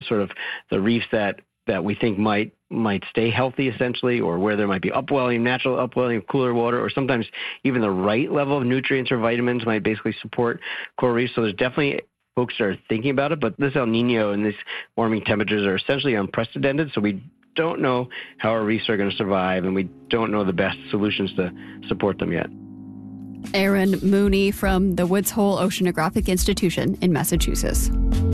sort of the reefs that we think might stay healthy, essentially, or where there might be upwelling, natural upwelling of cooler water, or sometimes even the right level of nutrients or vitamins might basically support coral reefs. So there's definitely folks that are thinking about it, but this El Nino and these warming temperatures are essentially unprecedented, so we don't know how our reefs are going to survive, and we don't know the best solutions to support them yet. Aaron Mooney from the Woods Hole Oceanographic Institution in Massachusetts.